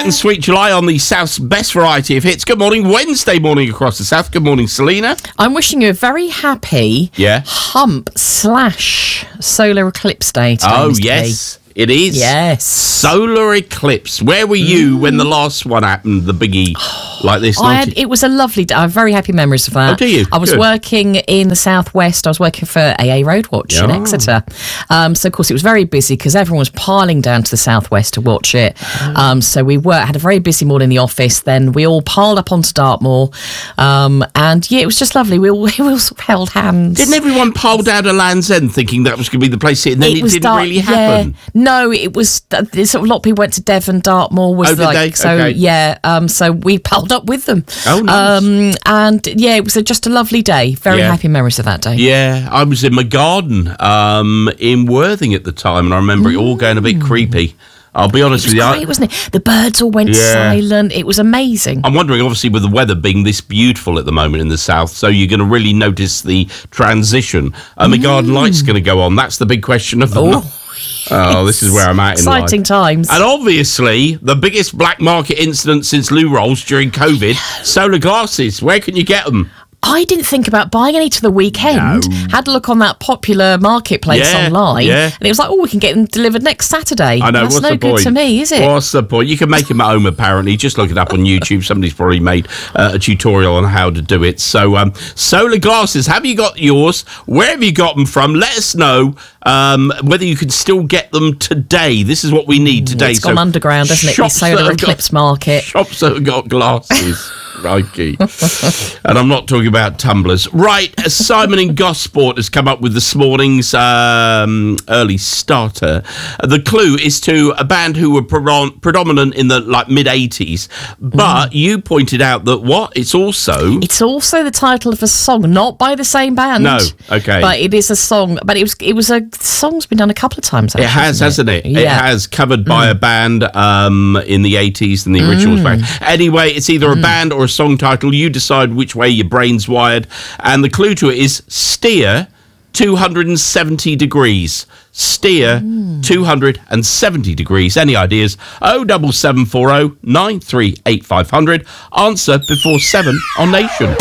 and sweet July on the South's best variety of hits. Good morning, Wednesday morning across the South. Good morning, Selena. I'm wishing you a very happy hump/solar eclipse day today. Oh, yes, it is. Yes. Solar eclipse. Where were you when the last one happened, the biggie like this? It was a lovely day. I have very happy memories of that. Oh, do you? I was Good. working in the southwest. I was working for AA Roadwatch in Exeter. So, of course, it was very busy because everyone was piling down to the southwest to watch it. So we had a very busy morning in the office. Then we all piled up onto Dartmoor. And, it was just lovely. We all sort of held hands. Didn't everyone pile down to Land's End thinking that was going to be the place to sit, and then it didn't really happen? No, it was sort of a lot of people went to Devon. Dartmoor was did they? So, Okay. so we piled up with them. Oh, nice. It was just a lovely day. Very happy memories of that day. Yeah, I was in my garden in Worthing at the time, and I remember it all going a bit creepy. I'll be honest with you. It was great, wasn't it? The birds all went silent. It was amazing. I'm wondering, obviously, with the weather being this beautiful at the moment in the south, so you're going to really notice the transition. My garden light's going to go on. That's the big question of the night. Oh, this is where I'm at in life. Exciting times. And obviously, the biggest black market incident since loo rolls during COVID, solar glasses. Where can you get them? I didn't think about buying any to the weekend. Had a look on that popular marketplace online. And it was like, we can get them delivered next Saturday. I know, That's what's no the good point? to me, is it? What's the point? You can make them at home, apparently. Just look it up on YouTube. Somebody's probably made a tutorial on how to do it. So, solar glasses, have you got yours? Where have you got them from? Let us know whether you can still get them today. This is what we need today. It's gone underground, hasn't it? The solar eclipse market. Shops that have got glasses. Crikey. And I'm not talking about tumblers. Right, Simon in Gosport has come up with this morning's early starter. The clue is to a band who were predominant in the mid-80s. But you pointed out that It's also the title of a song, not by the same band. No, okay. But it is a song. But it was a song's been done a couple of times, actually, it has, hasn't it? Yeah. It has, covered by a band in the 80s and the originals band. Anyway, it's either a band or a song title. You decide which way your brain's wired. And the clue to it is steer 270 degrees. Steer 270 degrees. Any ideas? 07740 938 500. Answer before 7 on Nation.